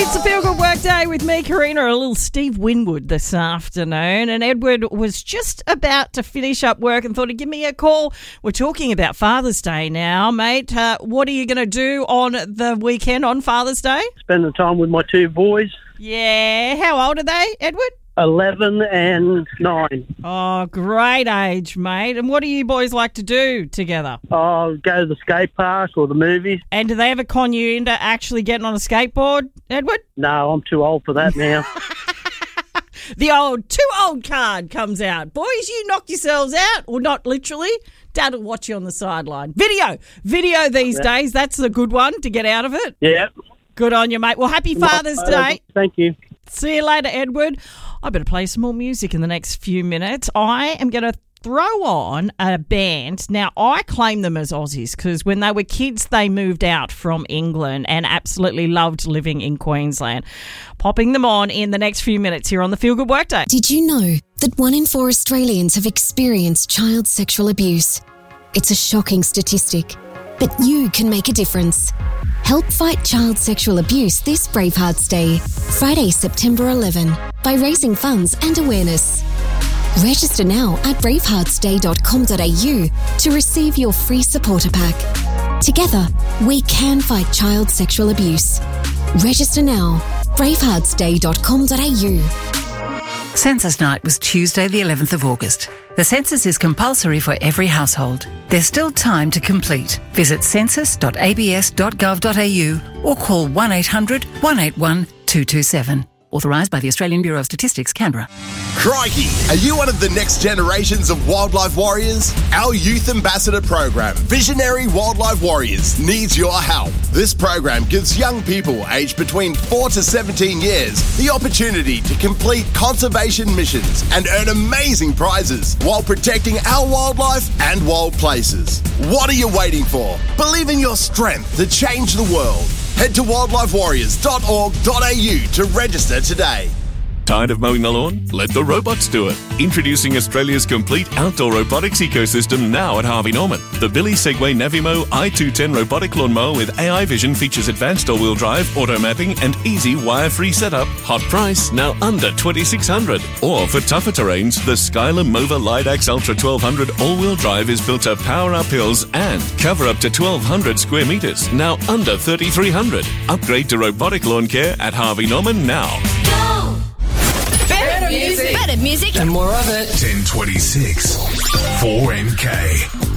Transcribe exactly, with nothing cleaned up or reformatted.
It's a Feel Good Work Day with me, Karina, a little Steve Winwood this afternoon. And Edward was just about to finish up work and thought he'd give me a call. We're talking about Father's Day now, mate. Uh, what are you going to do on the weekend on Father's Day? Spend the time with my two boys. Yeah. How old are they, Edward? eleven and nine. Oh, great age, mate. And what do you boys like to do together? I'll go to the skate park or the movies. And do they ever con you into actually getting on a skateboard, Edward? No, I'm too old for that now. The old too old card comes out. Boys, you knock yourselves out. Well, not literally. Dad will watch you on the sideline. Video. Video these yeah. days. That's a good one to get out of it. Yeah. Good on you, mate. Well, happy Father's uh, Day. Thank you. See you later, Edward. I better play some more music in the next few minutes. I am going to throw on a band. Now, I claim them as Aussies because when they were kids, they moved out from England and absolutely loved living in Queensland. Popping them on in the next few minutes here on the Feel Good Workday. Did you know that one in four Australians have experienced child sexual abuse? It's a shocking statistic, but you can make a difference. Help fight child sexual abuse this Bravehearts Day, Friday, September eleventh, by raising funds and awareness. Register now at bravehearts day dot com dot a u to receive your free supporter pack. Together, we can fight child sexual abuse. Register now, bravehearts day dot com dot a u. Census night was Tuesday the eleventh of August. The census is compulsory for every household. There's still time to complete. Visit census dot a b s dot gov dot a u or call one eight hundred one eight one two two seven. Authorised by the Australian Bureau of Statistics, Canberra. Crikey! Are you one of the next generations of wildlife warriors? Our Youth Ambassador program, Visionary Wildlife Warriors, needs your help. This program gives young people aged between four to seventeen years the opportunity to complete conservation missions and earn amazing prizes while protecting our wildlife and wild places. What are you waiting for? Believe in your strength to change the world. Head to wildlife warriors dot org dot a u to register today. Tired of mowing the lawn? Let the robots do it. Introducing Australia's complete outdoor robotics ecosystem now at Harvey Norman. The Billy Segway Navimo i two ten robotic lawnmower with A I vision features advanced all-wheel drive, auto mapping and easy wire-free setup. Hot price, now under twenty-six hundred dollars. Or for tougher terrains, the Skyler Mova Lidax Ultra twelve hundred all-wheel drive is built to power up hills and cover up to twelve hundred square metres, now under thirty-three hundred dollars. Upgrade to robotic lawn care at Harvey Norman now. Better music. Better music. And more of it. ten twenty-six. four N K.